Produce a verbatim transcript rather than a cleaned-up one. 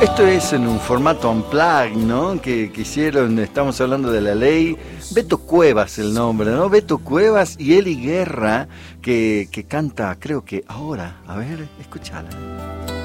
Esto es en un formato unplugged, ¿no? Que, que hicieron, estamos hablando de La Ley. Beto Cuevas el nombre, ¿no? Beto Cuevas y Eli Guerra, que, que canta, creo que ahora. A ver, escúchala.